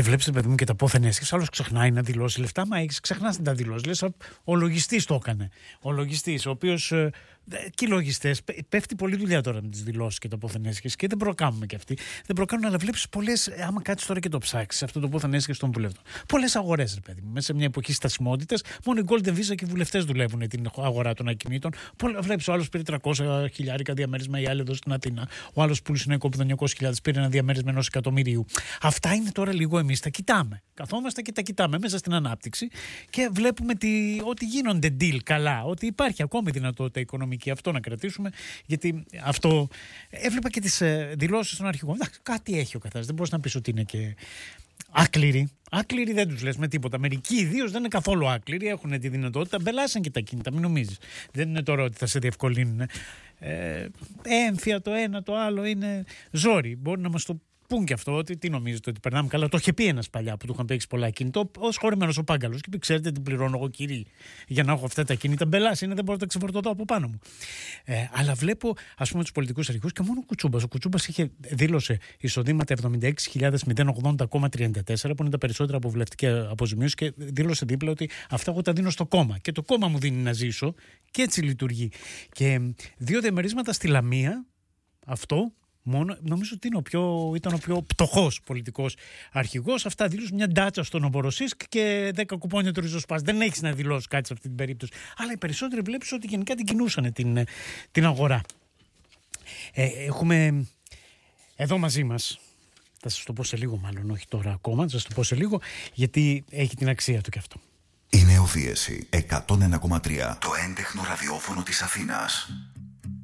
Και βλέπεις, παιδί μου, και τα πόθεν έσχες. Άλλος ξεχνάει να δηλώσει λεφτά. Μα έχεις ξεχνάσει να τα δηλώσει. Λες, ο λογιστής το έκανε. Ο λογιστής, ο οποίος. Και οι λογιστές, πέφτει πολλή δουλειά τώρα με τις δηλώσεις και τα πόθεν έσχες και δεν προκάνουμε κι αυτοί. Δεν προκάνουν, αλλά βλέπεις πολλές. Άμα κάτσεις τώρα και το ψάξεις αυτό το πόθεν έσχες των βουλευτών. Πολλές αγορές, ρε παιδί μου. Μέσα σε μια εποχή στασιμότητας, μόνο οι Golden Visa και οι βουλευτές δουλεύουν την αγορά των ακινήτων. Βλέπεις, ο άλλος πήρε 300.000 διαμέρισμα, η άλλη εδώ στην Αθήνα. Ο άλλος πούλησε ένα οικόπεδο 900.000, πήρε ένα διαμέρισμα 1.000.000. Αυτά είναι τώρα λίγο εμείς τα κοιτάμε. Καθόμαστε και τα κοιτάμε μέσα στην ανάπτυξη και βλέπουμε ότι γίνονται deal καλά, ότι υπάρχει ακόμη δυνατότητα οικονομική αυτό να κρατήσουμε, γιατί αυτό έβλεπα και τις δηλώσεις των αρχηγών. Κάτι έχει ο καθένας, δεν μπορείς να πεις ότι είναι και άκληροι. Άκληροι δεν τους λες με τίποτα. Μερικοί ιδίως δεν είναι καθόλου άκληροι, έχουν τη δυνατότητα, μπελάσαν και τα κίνητα, μην νομίζεις. Δεν είναι τώρα ότι θα σε διευκολύνουν. Έμφυα το ένα, το άλλο είναι ζόρι. Μπορεί να μας το πούν και αυτό, ότι τι νομίζετε ότι περνάμε καλά. Το είχε πει ένας παλιά που του είχαν παίξει πολλά κινητό, ως χωρημένος ο Πάγκαλος. Και είπε: ξέρετε τι πληρώνω εγώ, κύριοι, για να έχω αυτά τα κινητά. Μπελάς είναι, δεν μπορώ να τα ξεφορτωθώ από πάνω μου. Αλλά βλέπω, ας πούμε, τους πολιτικούς αρχηγούς και μόνο ο Κουτσούμπας. Ο Κουτσούμπας δήλωσε εισοδήματα 76.050,34, που είναι τα περισσότερα από βουλευτική αποζημίωση, και δήλωσε δίπλα ότι αυτά εγώ τα δίνω στο κόμμα. Και το κόμμα μου δίνει να ζήσω, και έτσι λειτουργεί. Και 2 διαμερίσματα στη Λαμία, αυτό. Μόνο, νομίζω ότι ήταν ο πιο πτωχός πολιτικός αρχηγός. Αυτά δήλωσε μια ντάτσα στον Νομποροσίσκ και 10 κουπόνια του ριζοσπάς. Δεν έχεις να δηλώσεις κάτι σε αυτή την περίπτωση. Αλλά οι περισσότεροι βλέπεις ότι γενικά την κινούσαν την αγορά. Έχουμε εδώ μαζί μας, θα σας το πω σε λίγο, μάλλον όχι τώρα ακόμα, θα σας το πω σε λίγο, γιατί έχει την αξία του και αυτό. Η Νεοφύεση 101,3, το έντεχνο ραδιόφωνο της Αθήνας.